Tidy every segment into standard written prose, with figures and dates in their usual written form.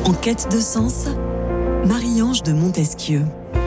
En quête de sens, Marie-Ange de Montesquieu.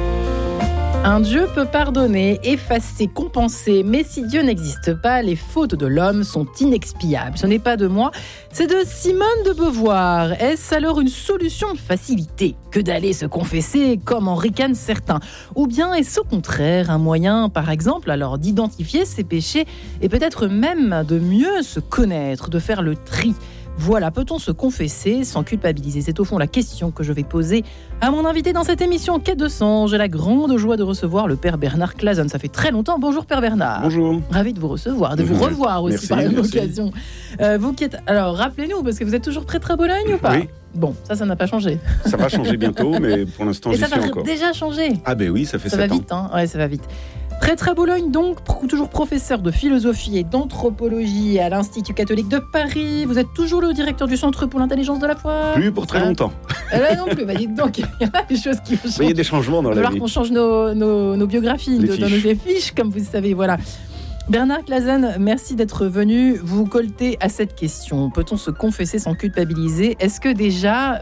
Un Dieu peut pardonner, effacer, compenser, mais si Dieu n'existe pas, les fautes de l'homme sont inexpiables. Ce n'est pas de moi, c'est de Simone de Beauvoir. Est-ce alors une solution de facilité que d'aller se confesser comme en ricanent certains? Ou bien est-ce au contraire un moyen, par exemple, alors d'identifier ses péchés et peut-être même de mieux se connaître, de faire le tri? Voilà, peut-on se confesser sans culpabiliser? C'est au fond la question que je vais poser à mon invité dans cette émission Quête de sens. J'ai la grande joie de recevoir le Père Bernard Clason. Ça fait très longtemps. Bonjour Père Bernard. Bonjour. Ravi de vous recevoir, de vous revoir aussi merci, par la même merci. occasion. Vous qui êtes... Alors rappelez-nous, parce que vous êtes toujours prêtre à Bologne ou pas? Oui. Bon, ça n'a pas changé. Ça va changer bientôt, mais pour l'instant, Et j'y ça suis va encore. déjà changer. Ah ben oui, ça fait Ça 7 va ans. vite, hein? Ouais, ça va vite. Prêtre à Bologne, donc, toujours professeur de philosophie et d'anthropologie à l'Institut catholique de Paris. Vous êtes toujours le directeur du Centre pour l'intelligence de la foi? Plus pour très longtemps. Là non plus, dites donc, il y a des choses qui vont Mais il y changer. a des changements dans Il va la falloir vie. qu'on change nos biographies, Les dans fiches. nos fiches, comme vous savez, voilà. Bernard Clason, merci d'être venu. Vous coltez à cette question. Peut-on se confesser sans culpabiliser? Est-ce que déjà...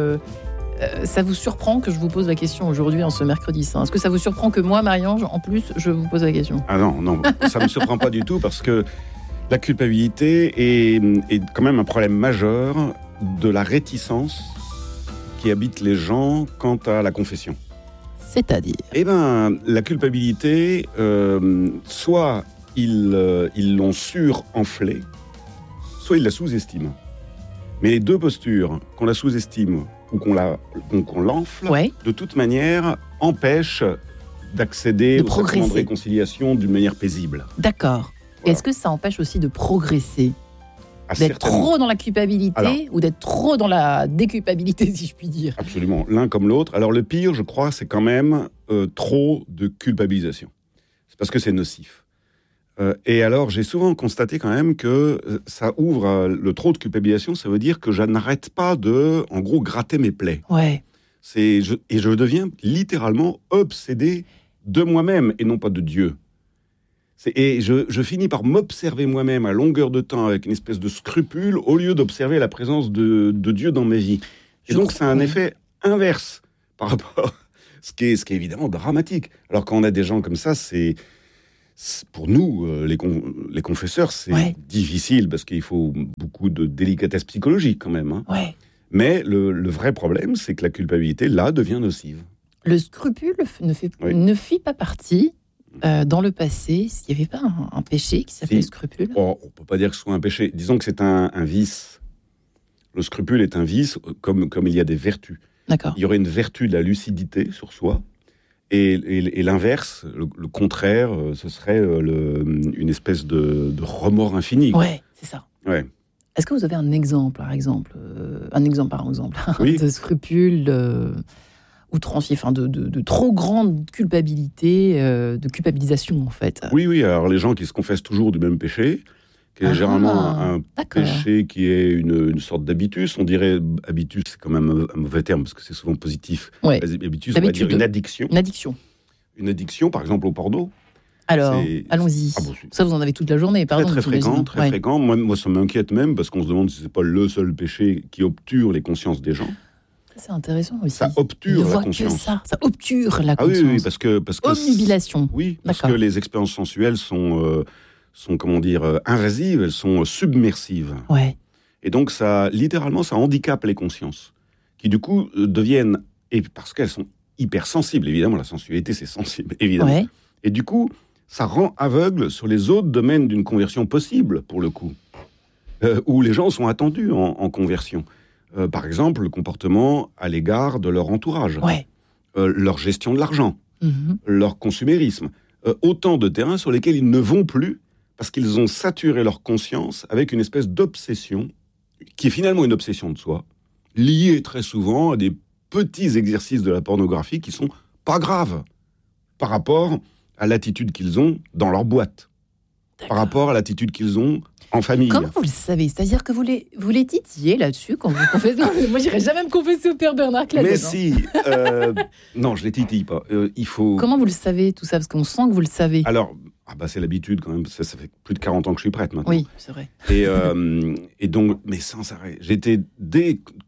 ça vous surprend que je vous pose la question aujourd'hui, en ce mercredi saint? Est-ce que ça vous surprend que moi, Marie-Ange, en plus, je vous pose la question? Ah non, ça ne me surprend pas du tout parce que la culpabilité est quand même un problème majeur de la réticence qui habite les gens quant à la confession. C'est-à-dire? Eh bien, la culpabilité, soit ils l'ont surenflée, soit ils la sous-estiment. Mais les deux postures, qu'on la sous-estime ou qu'on l'enfle, Ouais. de toute manière, empêchent d'accéder De au sacrement progresser. de réconciliation d'une manière paisible. D'accord. Voilà. Est-ce que ça empêche aussi de progresser? Ah, D'être certainement. trop dans la culpabilité Alors. ou d'être trop dans la déculpabilité, si je puis dire? Absolument, l'un comme l'autre. Alors le pire, je crois, c'est quand même trop de culpabilisation. C'est parce que c'est nocif. Et alors, j'ai souvent constaté quand même que ça ouvre le trop de culpabilisation. Ça veut dire que je n'arrête pas de, en gros, gratter mes plaies. Ouais. Et je deviens littéralement obsédé de moi-même et non pas de Dieu. Et je finis par m'observer moi-même à longueur de temps avec une espèce de scrupule au lieu d'observer la présence de Dieu dans ma vie. Et donc, ça a un effet inverse par rapport à ce qui est évidemment dramatique. Alors, quand on a des gens comme ça, pour nous, les confesseurs, c'est difficile parce qu'il faut beaucoup de délicatesse psychologique quand même. Hein. Ouais. Mais le vrai problème, c'est que la culpabilité, là, devient nocive. Le scrupule ne fit pas partie, dans le passé, s'il n'y avait pas un péché qui s'appelait Si. scrupule. Oh, on ne peut pas dire que ce soit un péché. Disons que c'est un vice. Le scrupule est un vice, comme il y a des vertus. D'accord. Il y aurait une vertu de la lucidité sur soi, et l'inverse, le contraire, ce serait une espèce de remords infini. Ouais, c'est ça. Ouais. Est-ce que vous avez un exemple, par exemple, Oui. de scrupule outrancier, enfin de trop grande culpabilité, de culpabilisation en fait? Oui, alors les gens qui se confessent toujours du même péché, qui est généralement un d'accord. péché qui est une sorte d'habitus. On dirait habitus, c'est quand même un mauvais terme parce que c'est souvent positif. Ouais. Habitus, on va dire une addiction. Une addiction. Une addiction, par exemple, au porno. Alors, C'est- allons-y. Ah bon, Ça, vous en avez toute la journée, pardon. Très j'imagine. fréquent, très Ouais. fréquent. Moi, ça m'inquiète même parce qu'on se demande si c'est pas le seul péché qui obture les consciences des gens. Ça, c'est intéressant aussi. Ça On obture ne la voit que conscience. ça obture la Ah oui, conscience. oui, parce que Omnubilation. oui, parce D'accord. que les expériences sensuelles sont comment dire, invasives, elles sont submersives. Ouais. Et donc ça, littéralement, ça handicape les consciences, qui du coup deviennent, et parce qu'elles sont hypersensibles, évidemment, la sensualité c'est sensible, évidemment. Ouais. Et du coup, ça rend aveugle sur les autres domaines d'une conversion possible, pour le coup, où les gens sont attendus en conversion. Par exemple, le comportement à l'égard de leur entourage, Ouais. leur gestion de l'argent, Mhm. leur consumérisme. Autant de terrains sur lesquels ils ne vont plus parce qu'ils ont saturé leur conscience avec une espèce d'obsession, qui est finalement une obsession de soi, liée très souvent à des petits exercices de la pornographie qui sont pas graves par rapport à l'attitude qu'ils ont dans leur boîte, par rapport à l'attitude qu'ils ont en famille. Comment vous le savez? C'est-à-dire que vous les titillez là-dessus quand vous confessez? Non, mais moi, j'irais jamais me confesser au Père Bernard Clason. Mais si, non, je les titille pas. Il faut. Comment vous le savez, tout ça? Parce qu'on sent que vous le savez. Alors, c'est l'habitude quand même. Ça fait plus de 40 ans que je suis prêtre maintenant. Oui, c'est vrai. Et donc, mais sans arrêt. J'étais, dès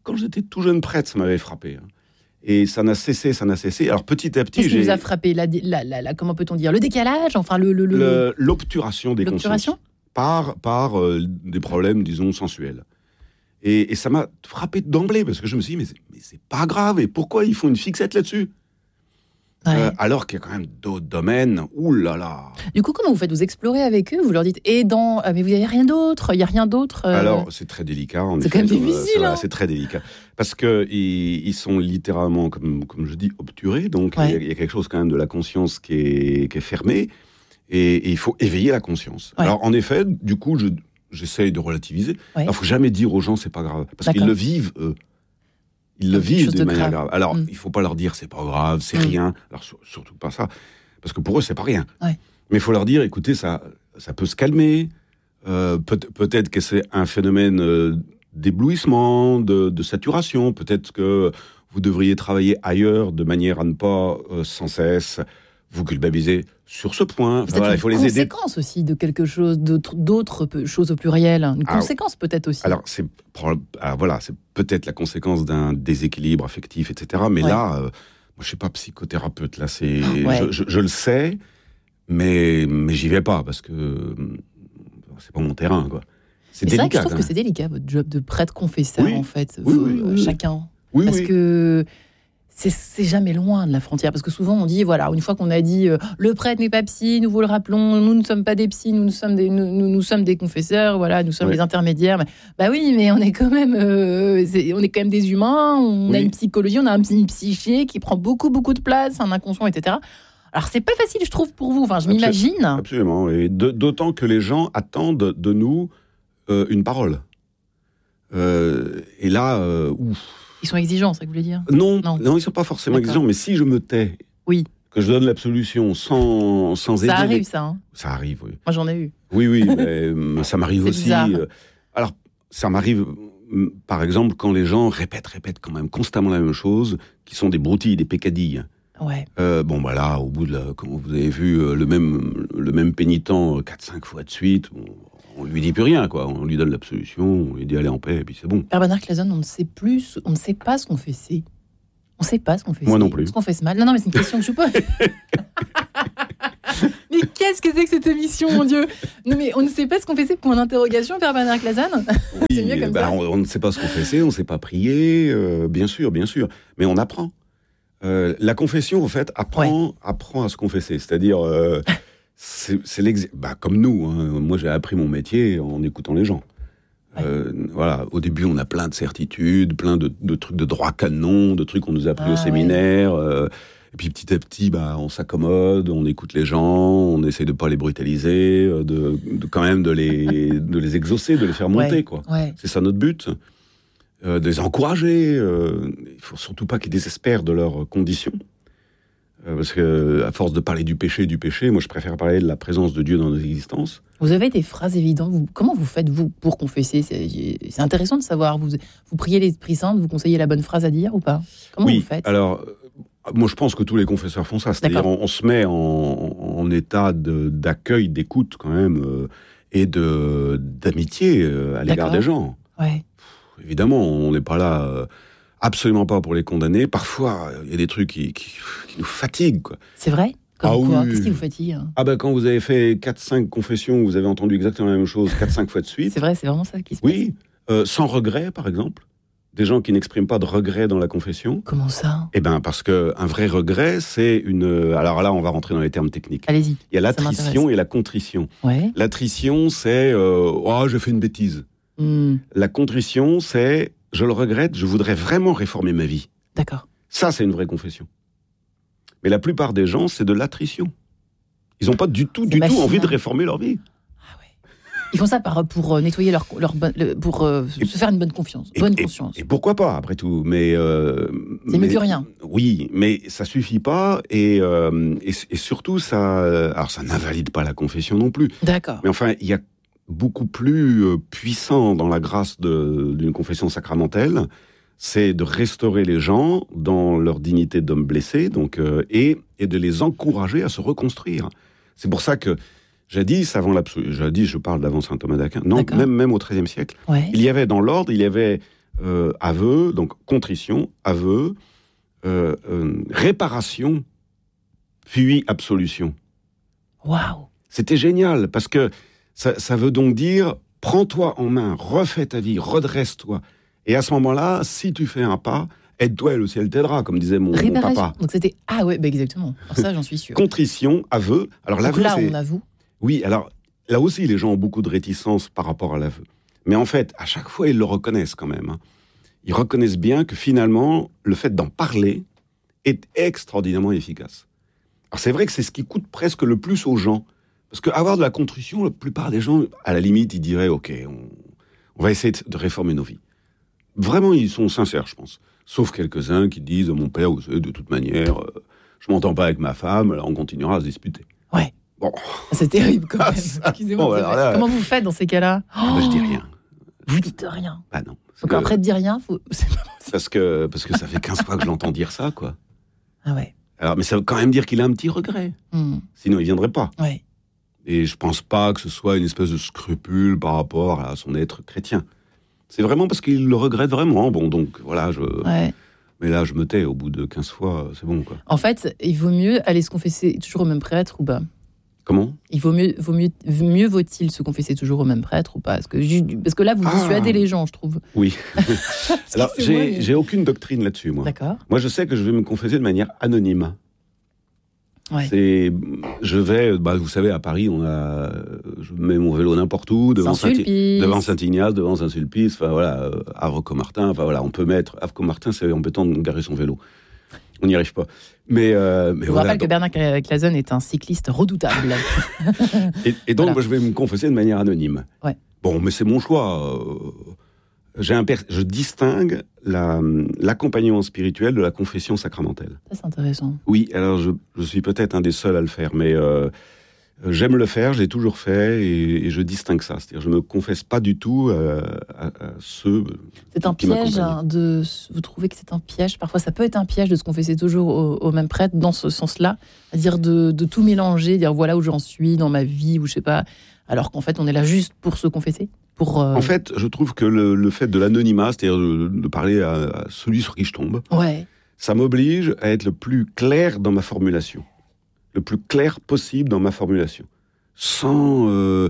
quand j'étais tout jeune prêtre, ça m'avait frappé. Hein. Et ça n'a cessé. Alors petit à petit, qu'est-ce qui vous a frappé comment peut-on dire, le décalage, enfin l'obturation des consciences par des problèmes, disons, sensuels. Et ça m'a frappé d'emblée parce que je me suis dit mais c'est pas grave. Et pourquoi ils font une fixette là-dessus? Alors qu'il y a quand même d'autres domaines. Ouh là là. Du coup, comment vous faites? Vous explorez avec eux? Vous leur dites mais vous n'avez rien d'autre? Il y a rien d'autre Alors c'est très délicat. C'est quand même difficile. C'est très délicat parce que ils sont littéralement, comme je dis, obturés. Donc il y a quelque chose quand même de la conscience qui est fermée et il faut éveiller la conscience. Ouais. Alors en effet, du coup, j'essaye de relativiser. Ouais. Il ne faut jamais dire aux gens c'est pas grave parce qu'ils le vivent eux. Ils le vivent de manière grave. Alors, il ne faut pas leur dire c'est pas grave, c'est rien. Alors, surtout pas ça. Parce que pour eux, c'est pas rien. Ouais. Mais il faut leur dire, écoutez, ça peut se calmer. Peut-être que c'est un phénomène d'éblouissement, de saturation. Peut-être que vous devriez travailler ailleurs de manière à ne pas sans cesse vous culpabiliser sur ce point. Il faut les aider. C'est une conséquence aussi de quelque chose, d'autres choses au pluriel. Une conséquence peut-être aussi. Alors, c'est peut-être la conséquence d'un déséquilibre affectif, etc. Mais là, moi, je ne suis pas psychothérapeute. Là, je le sais, mais j'y vais pas parce que c'est pas mon terrain, quoi. C'est délicat. C'est vrai que je trouve que c'est délicat, votre job de prêtre confesseur, en fait. Chacun. Oui, parce que c'est jamais loin de la frontière. Parce que souvent, on dit, voilà, une fois qu'on a dit le prêtre n'est pas psy, nous vous le rappelons, nous ne sommes pas des psys, nous sommes des confesseurs, voilà, nous sommes les intermédiaires. Mais on est quand même, des humains, on a une psychologie, on a une psyché qui prend beaucoup, beaucoup de place, un inconscient, etc. Alors, c'est pas facile, je trouve, pour vous. Enfin, je m'imagine. Absolument. Et d'autant que les gens attendent de nous une parole. Et là, ils sont exigeants, c'est ça que vous voulez dire? Non, ils ne sont pas forcément exigeants, mais si je me tais, que je donne l'absolution sans aider... Ça arrive, ça. Hein. Ça arrive, oui. Moi, j'en ai eu. Oui, mais ça m'arrive aussi. Alors, ça m'arrive, par exemple, quand les gens répètent quand même constamment la même chose, qui sont des broutilles, des pécadilles. Ouais. Là, au bout quand vous avez vu le même pénitent 4-5 fois de suite... on lui dit plus rien, quoi. On lui donne l'absolution, on lui dit allez en paix, et puis c'est bon. Père Bernard Clason, on ne sait pas se confesser. On ne sait pas se confesser. Moi non plus. On se confesse mal. Non, mais c'est une question que je pose. Mais qu'est-ce que c'est que cette émission, mon Dieu? Non, mais on ne sait pas se confesser, pour une interrogation, Père Bernard Clason? C'est mieux comme ça. On ne sait pas se confesser, on ne sait pas prier, bien sûr. Mais on apprend. La confession, en fait, apprend à se confesser. C'est-à-dire... c'est comme nous, hein. Moi j'ai appris mon métier en écoutant les gens. Au début on a plein de certitudes, plein de trucs de droit canon, de trucs qu'on nous a appris au séminaire. Et puis petit à petit, on s'accommode, on écoute les gens, on essaie de pas les brutaliser, quand même de les exaucer, de les faire monter, quoi. Ouais. C'est ça notre but, de les encourager. Il faut surtout pas qu'ils désespèrent de leurs conditions. Parce que, à force de parler du péché, moi je préfère parler de la présence de Dieu dans nos existences. Vous avez des phrases évidentes. Comment vous faites, vous, pour confesser? C'est intéressant de savoir. Vous priez l'Esprit Saint, vous conseillez la bonne phrase à dire ou pas? Comment vous faites? Alors, moi je pense que tous les confesseurs font ça. C'est-à-dire, on se met en état d'accueil, d'écoute quand même, et d'amitié à l'égard des gens. Ouais. Évidemment, on n'est pas là... absolument pas pour les condamner. Parfois, il y a des trucs qui nous fatiguent, quoi. C'est vrai? Comme quoi? Qu'est-ce qui vous fatigue? Quand vous avez fait 4-5 confessions, vous avez entendu exactement la même chose 4-5 fois de suite. C'est vrai, c'est vraiment ça qui se passe. Oui, sans regret, par exemple. Des gens qui n'expriment pas de regret dans la confession. Comment ça? Parce qu'un vrai regret, c'est une... Alors là, on va rentrer dans les termes techniques. Allez-y. Il y a l'attrition et la contrition. Ouais. L'attrition, c'est j'ai fait une bêtise. La contrition, c'est je le regrette, je voudrais vraiment réformer ma vie. D'accord. Ça, c'est une vraie confession. Mais la plupart des gens, c'est de l'attrition. Ils n'ont pas du tout envie de réformer leur vie. Ah ouais. Ils font ça pour nettoyer pour se faire une bonne conscience. Et pourquoi pas, après tout. Mais c'est mieux que rien. Oui, mais ça suffit pas. Et surtout, ça n'invalide pas la confession non plus. D'accord. Mais enfin, il y a beaucoup plus puissant dans la grâce d'une confession sacramentelle, c'est de restaurer les gens dans leur dignité d'homme blessé, et de les encourager à se reconstruire. C'est pour ça que jadis, je parle d'avant saint Thomas d'Aquin, même au XIIIe siècle, il y avait dans l'ordre, aveu, donc contrition, aveu, réparation, puis absolution. Waouh! C'était génial, parce que ça veut donc dire, prends-toi en main, refais ta vie, redresse-toi. Et à ce moment-là, si tu fais un pas, aide-toi et le ciel t'aidera, comme disait mon papa. Donc c'était... Ah ouais, exactement. Alors ça, j'en suis sûr. Contrition, aveu. Alors donc l'aveu, là, on avoue. Oui, alors là aussi, les gens ont beaucoup de réticence par rapport à l'aveu. Mais en fait, à chaque fois, ils le reconnaissent quand même. Ils reconnaissent bien que finalement, le fait d'en parler est extraordinairement efficace. Alors c'est vrai que c'est ce qui coûte presque le plus aux gens. Parce qu'avoir de la contrition, la plupart des gens, à la limite, ils diraient « Ok, on va essayer de réformer nos vies ». Vraiment, ils sont sincères, je pense. Sauf quelques-uns qui disent « Mon père, vous savez, de toute manière, je m'entends pas avec ma femme, alors on continuera à se disputer. » Ouais. Bon. C'est terrible quand même. Excusez-moi. Bon, alors là, comment vous faites dans ces cas-là? Je dis rien. Vous dites rien. Ah non. Donc après de dire rien, faut... Parce que ça fait 15 fois que je l'entends dire ça, quoi. Ah ouais. Alors, mais ça veut quand même dire qu'il a un petit regret. Sinon, il viendrait pas. Ouais. Et je pense pas que ce soit une espèce de scrupule par rapport à son être chrétien. C'est vraiment parce qu'il le regrette vraiment. Bon, donc voilà, Ouais. Mais là, je me tais. Au bout de 15 fois, c'est bon, quoi. En fait, il vaut mieux aller se confesser toujours au même prêtre ou pas? Comment? Il mieux vaut-il se confesser toujours au même prêtre ou pas? Parce que là, vous dissuadez les gens, je trouve. Oui. Alors, j'ai aucune doctrine là-dessus, moi. D'accord. Moi, je sais que je vais me confesser de manière anonyme. Ouais. Je vais, vous savez, à Paris, je mets mon vélo n'importe où, devant Saint-Ignace, devant Saint-Sulpice, enfin voilà, Havre-Commartin, enfin voilà, on peut mettre Havre-Commartin, c'est embêtant de garer son vélo. On n'y arrive pas. Mais je vous rappelle que Bernard Clason est un cycliste redoutable. et donc, moi, je vais me confesser de manière anonyme. Ouais. Bon, mais c'est mon choix. Je distingue l'accompagnement spirituel de la confession sacramentelle. Ça, c'est intéressant. Oui, alors je suis peut-être un des seuls à le faire, mais j'aime le faire, je l'ai toujours fait, et je distingue ça. C'est-à-dire, je ne me confesse pas du tout à ceux c'est un qui piège m'accompagnent. vous trouvez que c'est un piège? Parfois, ça peut être un piège de se confesser toujours au même prêtre, dans ce sens-là, c'est-à-dire de tout mélanger, dire voilà où j'en suis dans ma vie, ou je sais pas, alors qu'en fait, on est là juste pour se confesser. En fait, je trouve que le fait de l'anonymat, c'est-à-dire de parler à celui sur qui je tombe, ouais. Ça m'oblige à être le plus clair dans ma formulation. Le plus clair possible dans ma formulation. Sans...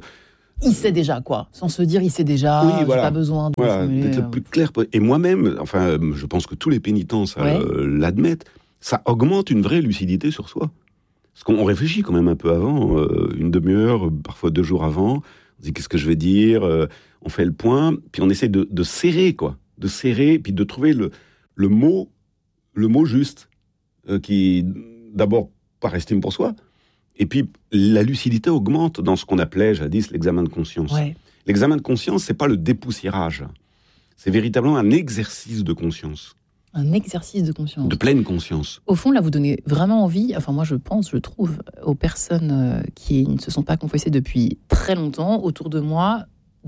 Il sait déjà, quoi. Sans se dire, il sait déjà, oui, voilà. J'ai pas besoin de formuler. D'être le plus clair possible. Et moi-même, enfin, je pense que tous les pénitents l'admettent, ça augmente une vraie lucidité sur soi. Parce qu'on réfléchit quand même un peu avant, une demi-heure, parfois 2 jours avant. On dit qu'est-ce que je vais dire, on fait le point, puis on essaie de serrer, quoi. De serrer, puis de trouver le mot juste, qui, d'abord, par estime pour soi, et puis la lucidité augmente dans ce qu'on appelait jadis l'examen de conscience. Ouais. L'examen de conscience, c'est pas le dépoussiérage, c'est véritablement un exercice de conscience. Un exercice de conscience. De pleine conscience. Au fond, là, vous donnez vraiment envie, enfin moi je trouve, aux personnes qui ne se sont pas confessées depuis très longtemps, autour de moi,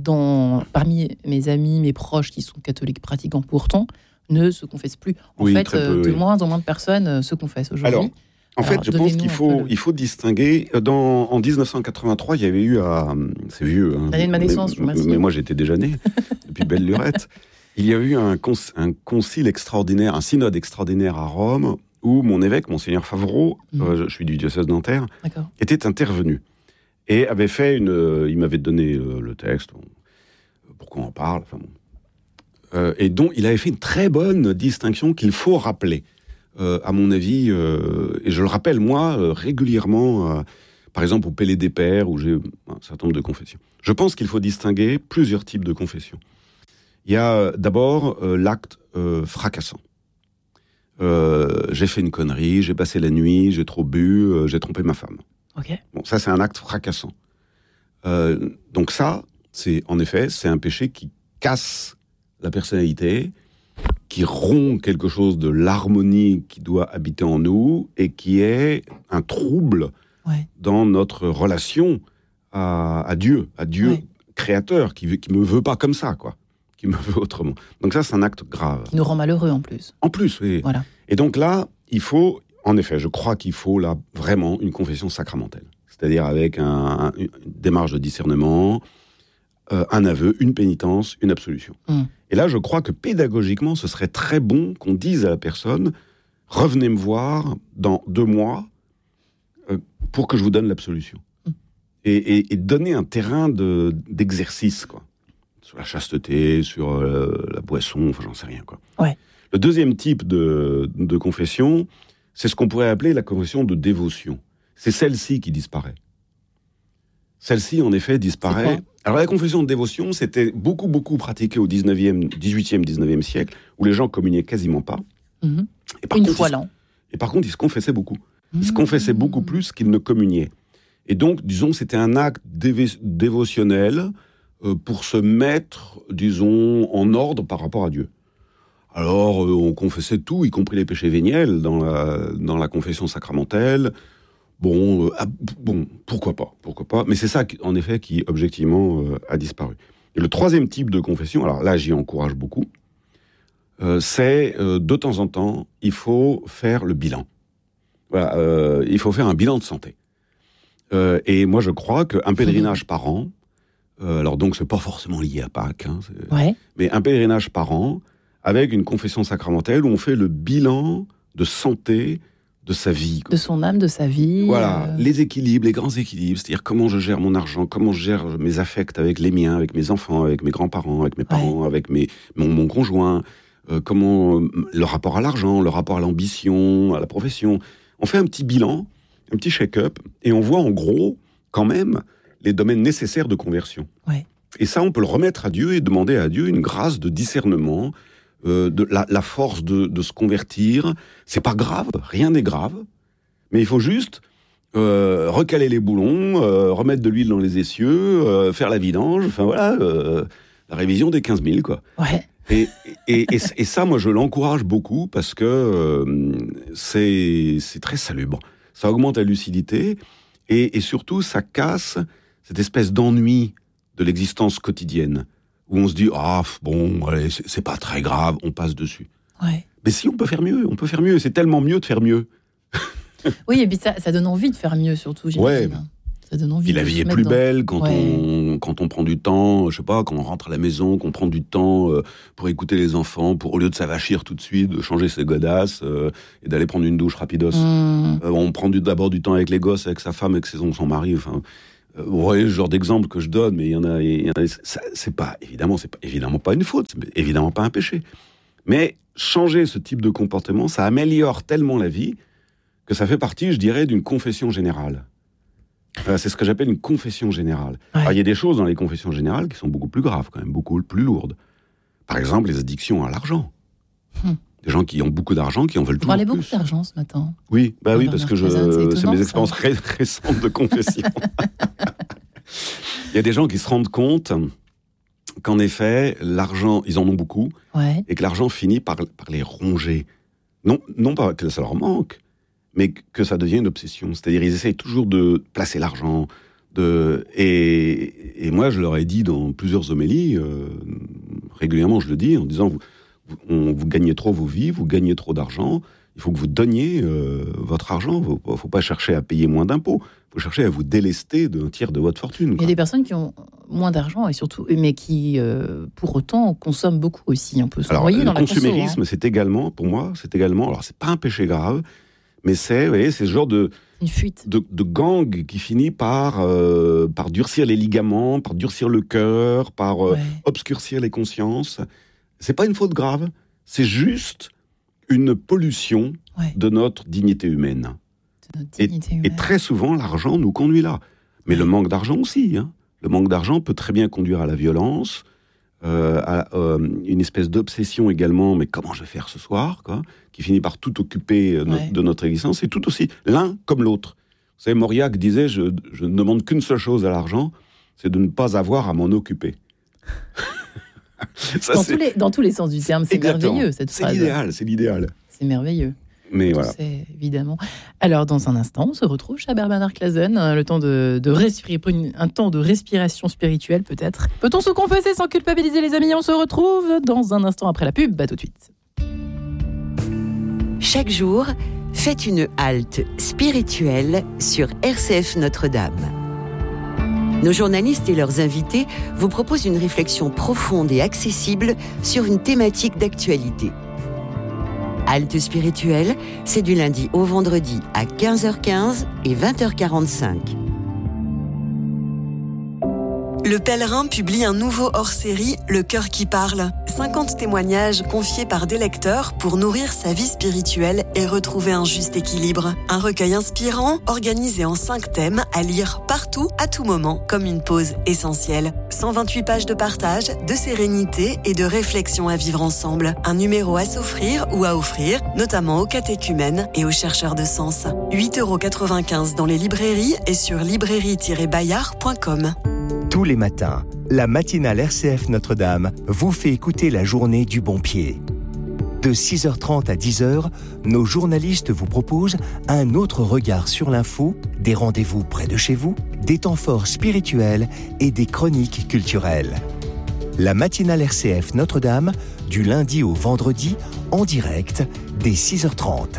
parmi mes amis, mes proches qui sont catholiques pratiquants pourtant, ne se confessent plus. En fait, de moins en moins de personnes se confessent aujourd'hui. Alors, en fait, je pense qu'il faut distinguer. En 1983, il y avait eu c'est vieux. L'année de ma naissance, je vous remercie. Mais moi, j'étais déjà né, depuis belle lurette. Il y a eu un concile extraordinaire, un synode extraordinaire à Rome, où mon évêque, Monseigneur Favreau, je suis du diocèse de Nanterre, était intervenu. Et avait fait il m'avait donné le texte, pourquoi on en parle, enfin bon. Et donc, il avait fait une très bonne distinction qu'il faut rappeler, à mon avis, et je le rappelle, moi, régulièrement, par exemple, au Pélé des Pères, où j'ai un certain nombre de confessions. Je pense qu'il faut distinguer plusieurs types de confessions. Il y a d'abord l'acte fracassant. J'ai fait une connerie, j'ai passé la nuit, j'ai trop bu, j'ai trompé ma femme. Okay. Bon, ça, c'est un acte fracassant. Donc ça, c'est un péché qui casse la personnalité, qui rompt quelque chose de l'harmonie qui doit habiter en nous et qui est un trouble dans notre relation à Dieu créateur, qui me veut pas comme ça, quoi. Qui me veut autrement. Donc ça, c'est un acte grave. Qui nous rend malheureux, en plus. En plus, oui. Voilà. Et donc là, il faut, en effet, je crois qu'il faut là vraiment une confession sacramentelle. C'est-à-dire avec une démarche de discernement, un aveu, une pénitence, une absolution. Et Et là, je crois que pédagogiquement, ce serait très bon qu'on dise à la personne « Revenez me voir dans 2 mois pour que je vous donne l'absolution. » Et donner un terrain d'exercice, quoi. Sur la chasteté, sur la boisson, enfin, j'en sais rien, quoi. Ouais. Le deuxième type de confession, c'est ce qu'on pourrait appeler la confession de dévotion. C'est celle-ci qui disparaît. Celle-ci, en effet, disparaît. Alors, la confession de dévotion, c'était beaucoup, beaucoup pratiqué au 18e, 19e siècle, où les gens communiaient quasiment pas. Mmh. Et Une fois l'an. Et par contre, ils se confessaient beaucoup. Ils se confessaient beaucoup plus qu'ils ne communiaient. Et donc, disons, c'était un acte dévotionnel pour se mettre, disons, en ordre par rapport à Dieu. Alors, on confessait tout, y compris les péchés véniels, dans la confession sacramentelle. Bon, pourquoi pas. Mais c'est ça, en effet, qui, objectivement, a disparu. Et le troisième type de confession, alors là, j'y encourage beaucoup, c'est, de temps en temps, il faut faire le bilan. Voilà, il faut faire un bilan de santé. Et moi, je crois qu'un pèlerinage par an, alors donc, c'est pas forcément lié à Pâques, hein, mais un pèlerinage par an, avec une confession sacramentelle où on fait le bilan de santé de sa vie. De son âme, de sa vie. Voilà, les équilibres, les grands équilibres, c'est-à-dire comment je gère mon argent, comment je gère mes affects avec les miens, avec mes enfants, avec mes grands-parents, avec mes parents, avec mon conjoint, comment le rapport à l'argent, le rapport à l'ambition, à la profession. On fait un petit bilan, un petit check-up, et on voit en gros, quand même, les domaines nécessaires de conversion. Ouais. Et ça, on peut le remettre à Dieu et demander à Dieu une grâce de discernement, de la force de se convertir. C'est pas grave, rien n'est grave, mais il faut juste recaler les boulons, remettre de l'huile dans les essieux, faire la vidange, enfin voilà, la révision des 15 000, quoi. Ouais. Et ça, moi, je l'encourage beaucoup parce que c'est très salubre. Ça augmente la lucidité et surtout, ça casse cette espèce d'ennui de l'existence quotidienne où on se dit « Ah, bon, allez, c'est pas très grave, on passe dessus. Ouais. » Mais si, on peut faire mieux. C'est tellement mieux de faire mieux. Oui, et puis ça donne envie de faire mieux, surtout, j'imagine. Ouais. Ça donne envie. Puis la vie est plus belle quand on prend du temps, je sais pas, quand on rentre à la maison, qu'on prend du temps pour écouter les enfants, au lieu de s'avachir tout de suite, de changer ses godasses et d'aller prendre une douche rapidos. On prend d'abord du temps avec les gosses, avec sa femme, avec son mari, enfin... vous voyez le genre d'exemple que je donne, mais il y en a c'est pas évidemment pas une faute, c'est évidemment pas un péché. Mais changer ce type de comportement, ça améliore tellement la vie que ça fait partie, je dirais, d'une confession générale. C'est ce que j'appelle une confession générale. Ouais. Alors, il y a des choses dans les confessions générales qui sont beaucoup plus graves, quand même, beaucoup plus lourdes. Par exemple, les addictions à l'argent. Des gens qui ont beaucoup d'argent, qui en veulent toujours plus. On parlait beaucoup d'argent ce matin. Oui, oui, parce que c'est mes expériences récentes de confession. Il y a des gens qui se rendent compte qu'en effet, l'argent, ils en ont beaucoup, et que l'argent finit par les ronger. Non pas que ça leur manque, mais que ça devient une obsession. C'est-à-dire, ils essayent toujours de placer l'argent. Et moi, je leur ai dit dans plusieurs homélies, régulièrement je le dis, en disant, vous gagnez trop vos vies, vous gagnez trop d'argent, il faut que vous donniez votre argent. Il ne faut pas chercher à payer moins d'impôts. Il faut chercher à vous délester d'un tiers de votre fortune. Il y a des personnes qui ont moins d'argent, et surtout, mais qui, pour autant, consomment beaucoup aussi. On peut se noyer dans la consommation. Le consumérisme, c'est également, pour moi, alors c'est pas un péché grave, mais c'est ce genre de gang qui finit par durcir les ligaments, par durcir le cœur, par obscurcir les consciences. C'est pas une faute grave, c'est juste une pollution de notre dignité humaine. Et très souvent, l'argent nous conduit là. Mais le manque d'argent aussi. Le manque d'argent peut très bien conduire à la violence, à une espèce d'obsession également, mais comment je vais faire ce soir, quoi, qui finit par tout occuper de notre existence, et tout aussi, l'un comme l'autre. Vous savez, Mauriac disait, je ne demande qu'une seule chose à l'argent, c'est de ne pas avoir à m'en occuper. Ça, dans tous les sens du terme, c'est merveilleux, cette phrase. C'est l'idéal. C'est merveilleux. Mais voilà. C'est évidemment. Alors, dans un instant, on se retrouve chez Bernard Clasen, le temps de respirer, un temps de respiration spirituelle peut-être. Peut-on se confesser sans culpabiliser, les amis? On se retrouve dans un instant après la pub. Tout de suite. Chaque jour, faites une halte spirituelle sur RCF Notre-Dame. Nos journalistes et leurs invités vous proposent une réflexion profonde et accessible sur une thématique d'actualité. Halte spirituelle, c'est du lundi au vendredi à 15h15 et 20h45. Le Pèlerin publie un nouveau hors-série, Le Cœur qui parle. 50 témoignages confiés par des lecteurs pour nourrir sa vie spirituelle et retrouver un juste équilibre. Un recueil inspirant, organisé en 5 thèmes, à lire partout, à tout moment, comme une pause essentielle. 128 pages de partage, de sérénité et de réflexion à vivre ensemble. Un numéro à s'offrir ou à offrir, notamment aux catéchumènes et aux chercheurs de sens. 8,95 € dans les librairies et sur librairie-bayard.com. Tous les matins, la matinale RCF Notre-Dame vous fait écouter la journée du bon pied. De 6h30 à 10h, nos journalistes vous proposent un autre regard sur l'info, des rendez-vous près de chez vous, des temps forts spirituels et des chroniques culturelles. La matinale RCF Notre-Dame, du lundi au vendredi, en direct, dès 6h30.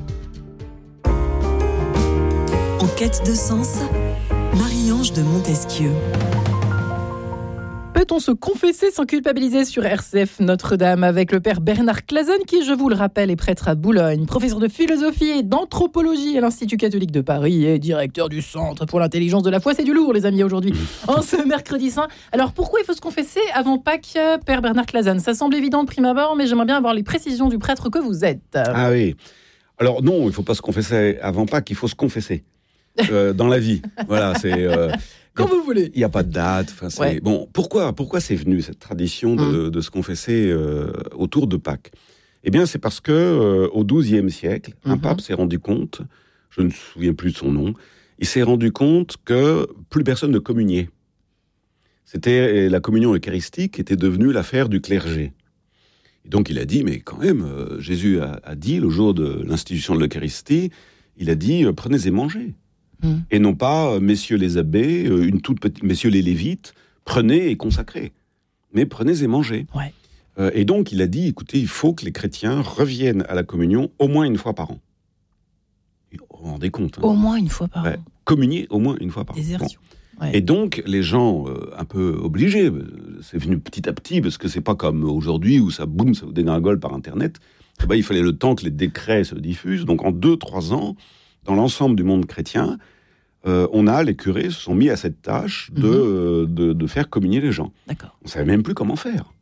En quête de sens, Marie-Ange de Montesquieu. Peut-on se confesser sans culpabiliser sur RCF Notre-Dame avec le père Bernard Clasen qui, je vous le rappelle, est prêtre à Boulogne, professeur de philosophie et d'anthropologie à l'Institut catholique de Paris et directeur du Centre pour l'intelligence de la foi. C'est du lourd, les amis, aujourd'hui, en ce mercredi saint. Alors, pourquoi il faut se confesser avant Pâques, père Bernard Clasen ? Ça semble évident de prime abord, mais j'aimerais bien avoir les précisions du prêtre que vous êtes. Ah oui. Alors non, il ne faut pas se confesser avant Pâques, il faut se confesser dans la vie. Voilà, c'est... Quand vous voulez. Il n'y a pas de date. Ouais. Bon, pourquoi c'est venu cette tradition de se confesser autour de Pâques ? Eh bien, c'est parce que au XIIe siècle, un pape s'est rendu compte, je ne me souviens plus de son nom, il s'est rendu compte que plus personne ne communiait. La communion eucharistique était devenue l'affaire du clergé. Et donc il a dit, mais quand même, Jésus a dit, le jour de l'institution de l'Eucharistie, il a dit, prenez et mangez. Et non pas, messieurs les abbés, messieurs les lévites, prenez et consacrez. Mais prenez et mangez. Ouais. Et donc, il a dit, écoutez, il faut que les chrétiens reviennent à la communion au moins une fois par an. Vous vous rendez compte, hein ? Au moins une fois par an. Communier au moins une fois par an. Désertion. Bon. Ouais. Et donc, les gens, un peu obligés, c'est venu petit à petit, parce que c'est pas comme aujourd'hui où ça boum, ça vous dégringole par Internet. Il fallait le temps que les décrets se diffusent. Donc, en 2-3 ans, dans l'ensemble du monde chrétien, les curés se sont mis à cette tâche de faire communier les gens. D'accord. On ne savait même plus comment faire.